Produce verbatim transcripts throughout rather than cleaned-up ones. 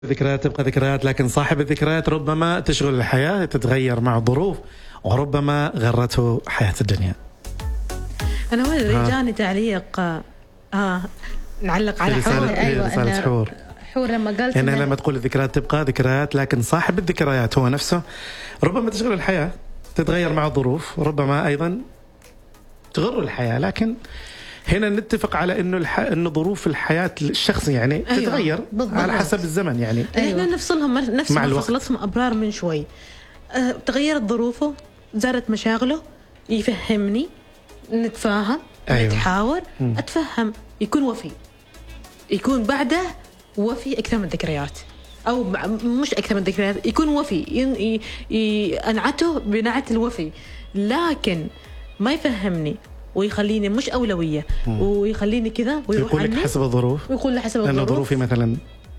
ذكريات تبقى ذكريات، لكن صاحب الذكريات ربما تشغل الحياة، تتغير مع الظروف، وربما غرته حياة الدنيا. أنا وين جاني تعليق آه نعلق على حور. أيوة رسالة حور حور لما قالت إنها لما تقول الذكريات تبقى ذكريات، لكن صاحب الذكريات هو نفسه ربما تشغل الحياة، تتغير مع الظروف، وربما أيضا تغر الحياة. لكن هنا نتفق على انه الح... انه ظروف الحياه الشخص يعني أيوة. تتغير بالضبط. على حسب الزمن يعني أيوة. احنا نفصلهم نفس ما فصلتهم ابرار من شوي. أه تغيرت ظروفه، زادت مشاغله، يفهمني، نتفاهم، أيوة. نتحاور، م. اتفهم، يكون وفي، يكون بعده وفي اكثر من الذكريات، او مش اكثر من الذكريات، يكون وفي ي... ي... انعته بنعت الوفي، لكن ما يفهمني ويخليني مش أولوية، مم. ويخليني كذا ويروح عني، يقول لك حسب الظروف، ويقول لي حسب الظروف، لأنه ظروفي مثلا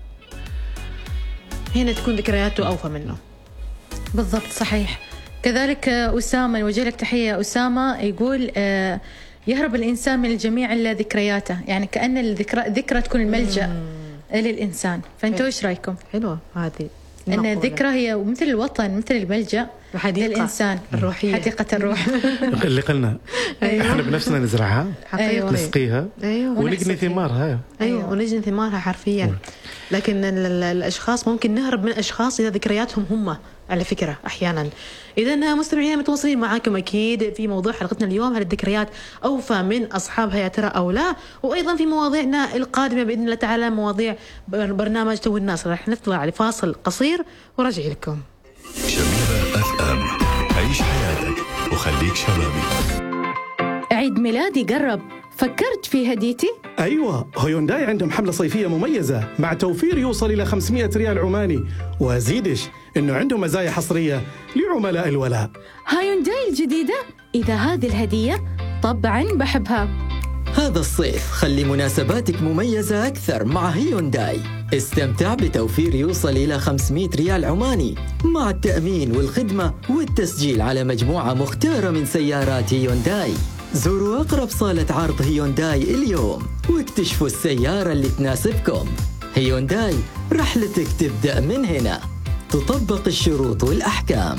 هنا تكون ذكرياته أوفى منه. بالضبط صحيح. كذلك أسامة، نوجه لك تحية أسامة، يقول يهرب الإنسان من الجميع إلا ذكرياته، يعني كأن الذكرى ذكرى تكون الملجأ مم. للإنسان. فأنتوا إيش رأيكم؟ حلوة هذه، أن الذكرى هي مثل الوطن، مثل الملجأ للإنسان، الروحية، حديقة الروح اللي قلنا أيوة. احنا بنفسنا نزرعها، أيوة. نسقيها، أيوة. ونجني ثمارها، أيوة. أيوة. ونجني ثمارها حرفيا. مم. لكن الأشخاص ممكن نهرب من الأشخاص إذا ذكرياتهم هم، على فكرة أحيانا. إذا مستمعين متواصلين معاكم أكيد في موضوع حلقتنا اليوم، هل الذكريات أوفى من أصحابها يا ترى أو لا؟ وأيضا في مواضيعنا القادمة بإذن الله تعالى، مواضيع برنامج تو الناس. رح نطلع لفاصل قصير ورجع لكم. شبيبة أف أم، عيش حياتك وخليك شبابي. عيد ميلادي قرب، فكرت في هديتي؟ أيوة، هيونداي عندهم حملة صيفية مميزة مع توفير يوصل إلى خمسمائة ريال عماني، وأزيدش إنه عندهم مزايا حصرية لعملاء الولاء. هيونداي الجديدة؟ إذا هذه الهدية طبعاً بحبها. هذا الصيف خلي مناسباتك مميزة أكثر مع هيونداي. استمتع بتوفير يوصل إلى خمسمائة ريال عماني مع التأمين والخدمة والتسجيل على مجموعة مختارة من سيارات هيونداي. زوروا أقرب صالة عرض هيونداي اليوم واكتشفوا السيارة اللي تناسبكم. هيونداي، رحلتك تبدأ من هنا. تطبق الشروط والأحكام.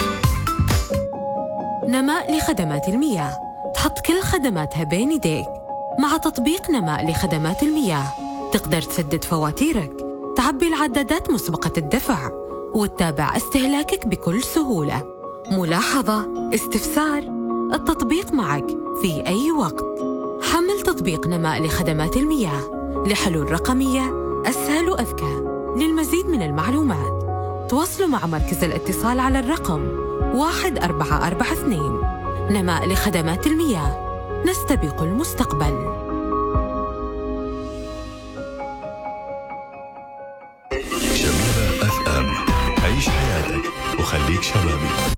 نماء لخدمات المياه، تحط كل خدماتها بين يديك. مع تطبيق نماء لخدمات المياه تقدر تسدد فواتيرك، تعبي العدادات مسبقة الدفع، وتتابع استهلاكك بكل سهولة. ملاحظة، استفسار، التطبيق معك في أي وقت. حمل تطبيق نماء لخدمات المياه لحلول رقمية أسهل وأذكى. للمزيد من المعلومات تواصلوا مع مركز الاتصال على الرقم واحد أربعة أربعة اثنين. نماء لخدمات المياه، نستبق المستقبل. شبيبة أف أم، عيش حياتك وخليك شبابي.